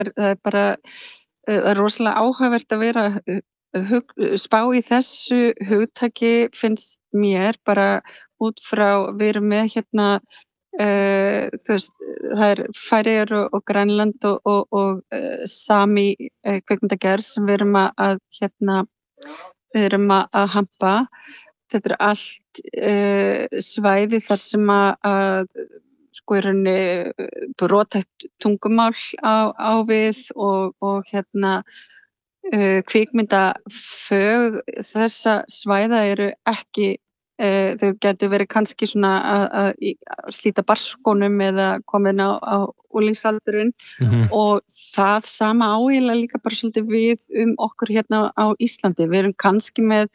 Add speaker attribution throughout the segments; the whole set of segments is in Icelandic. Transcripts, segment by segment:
Speaker 1: það bara rosalega áhugavert að vera spá í þessu hugtaki finnst mér bara út frá, við erum með hérna þú veist, það Færeyjar og Grænland og Sami kvikmyndagerð sem við erum að hérna, við erum að hampa. Þetta allt svæði þar sem að sko í rauninni brothætt tungumál á við og hérna kvikmyndafög þessa svæða eru ekki þau gætu verið kannski svona að slíta barnsskónum eða komin á unglingsaldurinn og það sama á eiginlega líka bara svolítið við okkur hérna á Íslandi. Við erum kannski með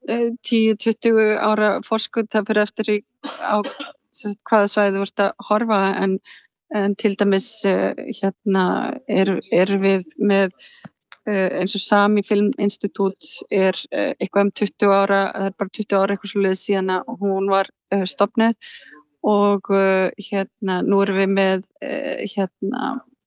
Speaker 1: 10-20 ára forskot, það fyrir eftir á hvaða svæði þú ert að horfa en til dæmis hérna er við með eins og Sami filminstitút eitthvað 20 ára, það bara 20 ára eitthvað svoleiðis síðan að hún var stofnuð og hérna nú erum við með hérna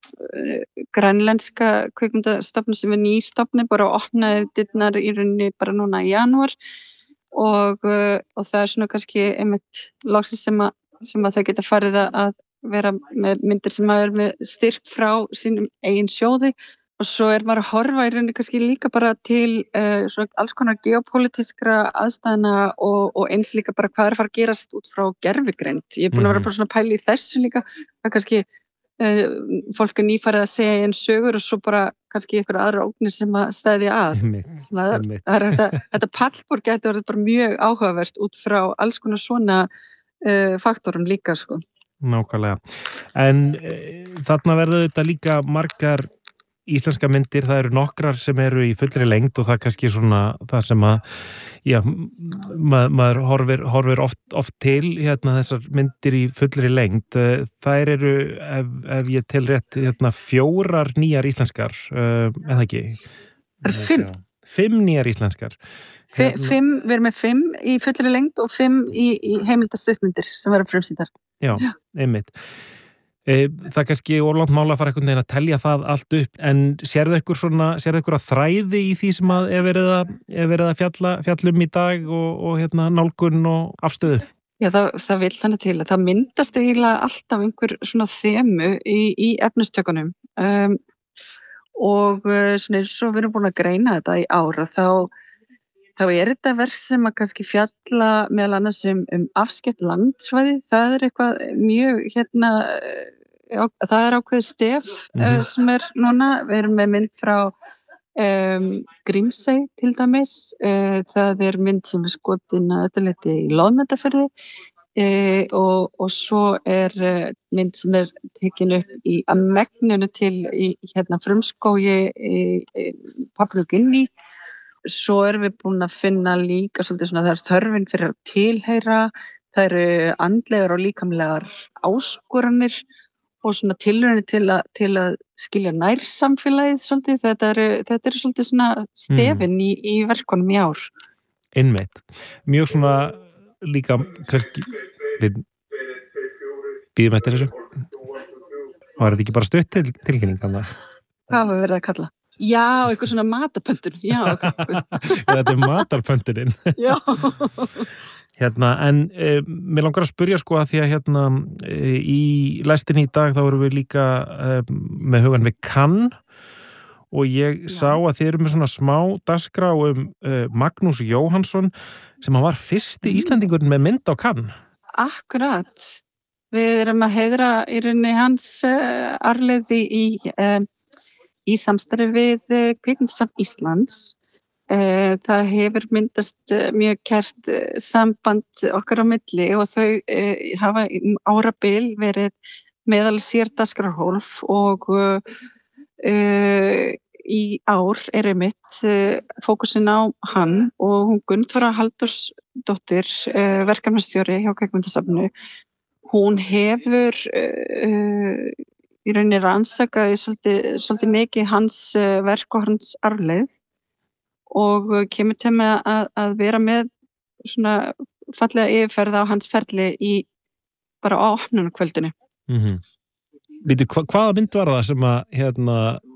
Speaker 1: grænlenska kvikmyndastofnun sem nýstofnuð, bara opnaði dyrnar í rauninni bara núna í janúar og það svona kannski einmitt loksins sem að þau geta farið að vera með myndir sem að með styrk frá sínum eigin sjóði. Og svo maður að horfa í rauninni kannski líka bara til svona alls konar geopólitískra aðstæðna og eins líka bara hvað að fara að gerast út frá gervigreind. Ég búin að vera bara svona pæli í þessu líka, að kannski fólk nýfarið að segja einn sögur og svo bara kannski einhverja aðra ógnir sem að stæðja að. Þetta pallborð gæti orðið bara mjög áhugavert út frá alls konar svona faktorum líka, sko.
Speaker 2: Nákvæmlega. En þarna verður þetta líka margar íslenska myndir, það eru nokkrar sem eru í fullri lengd og það kannski svona það sem að, já, maður horfir oft til hérna þessar myndir í fullri lengd. Þær eru, ef ég tel rétt, hérna 4 nýjar íslenskar, eða ekki?
Speaker 1: Það 5.
Speaker 2: 5 nýjar íslenskar.
Speaker 1: 5, við erum með 5 í fullri lengd og 5 í heimildastuttmyndir sem verður frumsýndar.
Speaker 2: Já, einmitt. Það kannski orðlangt mála að fara einhvern veginn að telja það allt upp, en sérðu ykkur að þræði í því sem að verið að fjallum í dag og hérna nálgun og afstöðu?
Speaker 1: Já, það vill þannig til að það myndast eiginlega alltaf einhver svona þemu í efnistökunum og svona eins og við erum búin að greina þetta í ára þá þetta verk sem að kannski fjalla meðal annars afskekt landsvæði, það eitthvað mjög hérna, það ákveðið stef sem núna, við erum með mynd frá Grímsey til dæmis, það mynd sem skotin að öllu leyti í Loðmundarfirði og svo mynd sem tekin upp að megninu til í hérna frumskógi í Papua Nýju Gíneu. Svo erum við búin að finna líka svolítið svona það þörfin fyrir að tilheyra, það eru andlegar og líkamlegar áskoranir og svona tilraunir til að skilja nærsamfélagið svolítið, þetta eru svolítið svona stefin í verkunum í ár.
Speaker 2: Einmitt. Mjög svona líka kannski við bíðum eftir þessu. Var þetta ekki bara stutt tilkynning þarna?
Speaker 1: Hvað var verið að kalla? Já, eitthvað svona matarpöntun. Já,
Speaker 2: þetta matarpöntunin.
Speaker 1: Já.
Speaker 2: Hérna, en mér langar að spyrja sko að því að hérna í lestinni í dag þá erum við líka með hugan við Cannes og ég sá að þið eru með svona smá dagskrá Magnús Jóhannsson sem hann var fyrsti Íslendingurinn með mynd á Cannes.
Speaker 1: Akkurat. Við erum að heiðra í rauninni hans arfleifð í samstarfi við Kvikmyndasafn Íslands. Það hefur myndast mjög kært samband okkar á milli og þau hafa árabil verið meðal sér dagskrárhólf og í ár einmitt fókusinn á hann og hún Gunnþóra Halldórsdóttir, verkefnastjóri hjá Kvikmyndasafninu. Hún hefur í rauninni rannsakaði svolítið mikið hans verk og hans arfleifð og kemur til með að vera með svona fallega yfirferð á hans ferli í bara á opnunarkvöldinu.
Speaker 2: hvaða mynd var það sem að hérna